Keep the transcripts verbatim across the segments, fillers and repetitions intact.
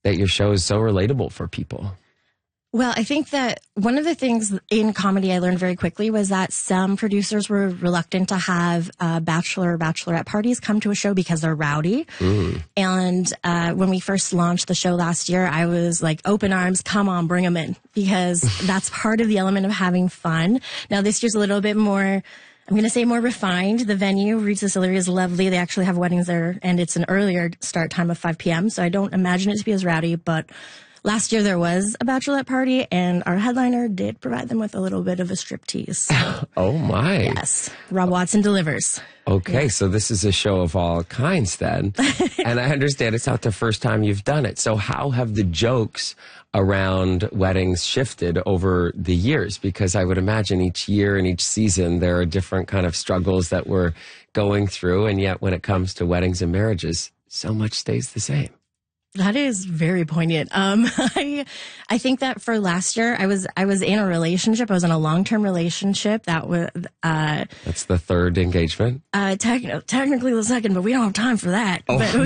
that your show is so relatable for people? Well, I think that one of the things in comedy I learned very quickly was that some producers were reluctant to have uh, bachelor or bachelorette parties come to a show because they're rowdy. Mm. And uh, when we first launched the show last year, I was like, open arms, come on, bring them in, because that's part of the element of having fun. Now, this year's a little bit more, I'm going to say more refined. The venue, Reed's Distillery, is lovely. They actually have weddings there, and it's an earlier start time of five p.m., so I don't imagine it to be as rowdy, but last year there was a bachelorette party, and our headliner did provide them with a little bit of a striptease. So, oh, my. Yes. Rob Watson delivers. Okay, yeah. So this is a show of all kinds then. And I understand it's not the first time you've done it. So how have the jokes around weddings shifted over the years? Because I would imagine each year and each season there are different kind of struggles that we're going through. And yet when it comes to weddings and marriages, so much stays the same. That is very poignant. Um, I, I think that for last year, I was, I was in a relationship. I was in a long-term relationship that was, uh, that's the third engagement. Uh, te- technically the second, but we don't have time for that. Oh, but I'm we,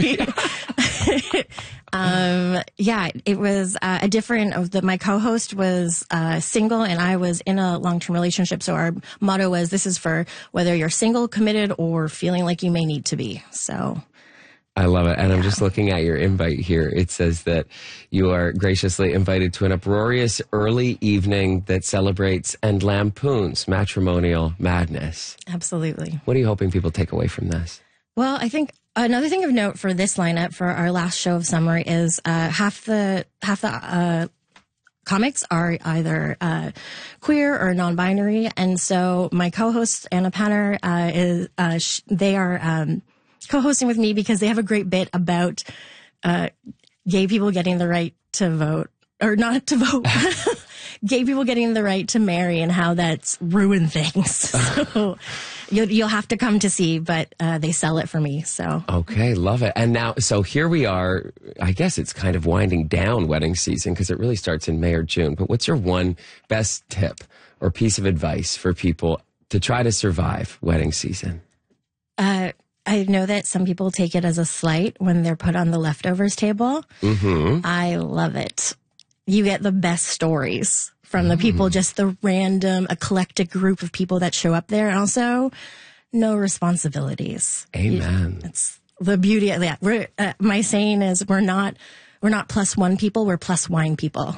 sorry. um, yeah, it was uh, a different, of the, my co-host was, uh, single, and I was in a long-term relationship. So our motto was, this is for whether you're single, committed, or feeling like you may need to be. So. I love it. And yeah. I'm just looking at your invite here. It says that you are graciously invited to an uproarious early evening that celebrates and lampoons matrimonial madness. Absolutely. What are you hoping people take away from this? Well, I think another thing of note for this lineup for our last show of summer is uh, half the half the uh, comics are either uh, queer or non-binary, and so my co-host Anna Penner uh, is uh, sh- they are. Um, co-hosting with me because they have a great bit about uh, gay people getting the right to vote, or not to vote, gay people getting the right to marry and how that's ruined things. So you'll, you'll have to come to see, but uh, they sell it for me. So okay, love it. And now, so here we are. I guess it's kind of winding down wedding season because it really starts in May or June. But what's your one best tip or piece of advice for people to try to survive wedding season? Uh, I know that some people take it as a slight when they're put on the leftovers table. Mm-hmm. I love it. You get the best stories from the people, mm. just the random, eclectic group of people that show up there. And also, no responsibilities. Amen. You, it's the beauty of that. We're, uh, my saying is we're not, we're not plus one people, we're plus wine people.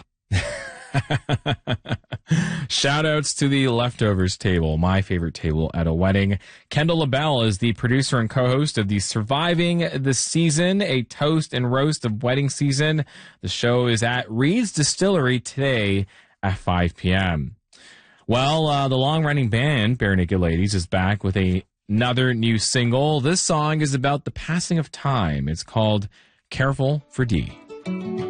Shout outs to the leftovers table, my favorite table at a wedding. Kendall LaBelle is the producer and co-host of the Surviving the Season, a toast and roast of wedding season. The show is at Reed's Distillery today at five p.m. Well, uh, the long-running band, Bare Naked Ladies, is back with a, another new single. This song is about the passing of time. It's called Careful for Dee.